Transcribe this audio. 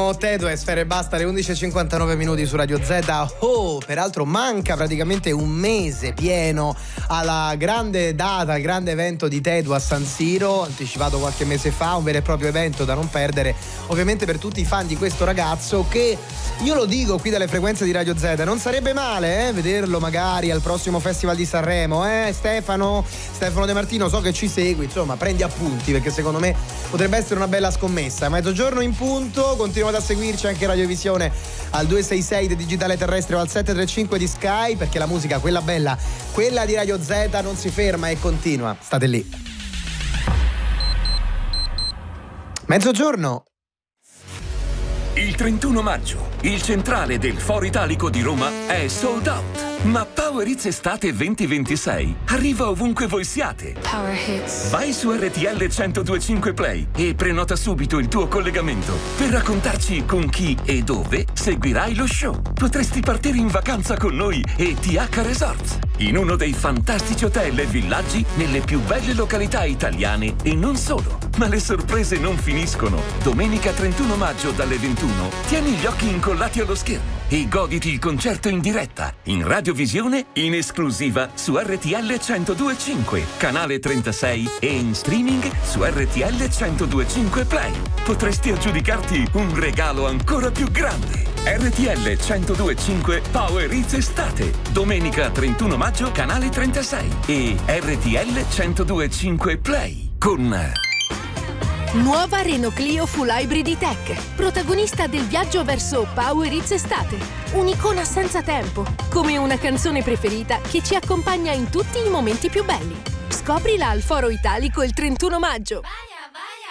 Sono Tedua e Sfera Ebbasta alle 11:59 minuti su Radio Z. Peraltro manca praticamente un mese pieno alla grande data, al grande evento di Tedua a San Siro, anticipato qualche mese fa, un vero e proprio evento da non perdere, ovviamente per tutti i fan di questo ragazzo che, io lo dico qui dalle frequenze di Radio Z, non sarebbe male vederlo magari al prossimo Festival di Sanremo, Stefano De Martino, so che ci segui, insomma prendi appunti perché secondo me potrebbe essere una bella scommessa. Mezzogiorno in punto, continuate a seguirci anche in radiovisione al 266 del digitale terrestre o al 735 di Sky, perché la musica, quella bella, quella di Radio Z, non si ferma e continua. State lì. Mezzogiorno. Il 31 maggio, il centrale del Foro Italico di Roma è sold out. Ma Power Hits Estate 2026 arriva ovunque voi siate. Power Hits. Vai su RTL 1025 Play e prenota subito il tuo collegamento per raccontarci con chi e dove seguirai lo show. Potresti partire in vacanza con noi e TH Resorts, in uno dei fantastici hotel e villaggi nelle più belle località italiane e non solo. Ma le sorprese non finiscono. Domenica 31 maggio dalle 21 tieni gli occhi incollati allo schermo e goditi il concerto in diretta, in radiovisione, in esclusiva su RTL 1025, canale 36 e in streaming su RTL 1025 Play. Potresti aggiudicarti un regalo ancora più grande. RTL 1025 Power Hits Estate, domenica 31 maggio, canale 36 e RTL 1025 Play con... Nuova Renault Clio Full Hybrid E-Tech, protagonista del viaggio verso Power Hits Estate. Un'icona senza tempo, come una canzone preferita che ci accompagna in tutti i momenti più belli. Scoprila al Foro Italico il 31 maggio.